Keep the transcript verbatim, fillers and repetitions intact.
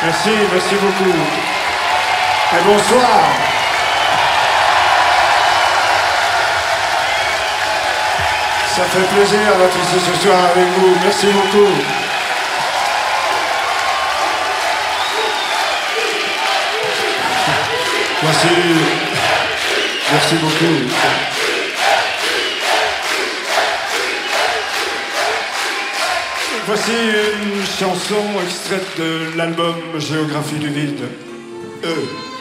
Merci, merci beaucoup. Et bonsoir. Ça fait plaisir d'être ici ce soir avec vous. Merci beaucoup. Merci. Merci beaucoup. Voici une chanson extraite de l'album Géographie du vide. E.